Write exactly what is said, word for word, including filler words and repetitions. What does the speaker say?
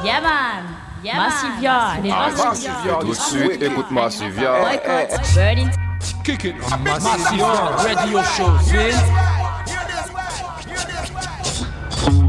Yeah man, yeah Massive Yard, les Ah, Massive Massive Yard, tout de suite, écoute Massive Yard. Boycott, Burning. Kick it. Massive Radio Show. See?